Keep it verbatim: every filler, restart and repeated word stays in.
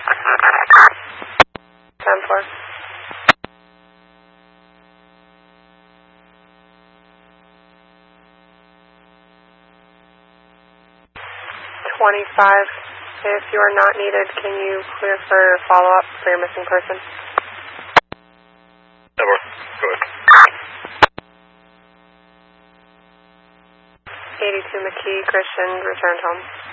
ten four. twenty-five. If you are not needed, can you clear for follow-up for your missing person? Never. Go ahead. eighty-two McKee, Christian, returned home.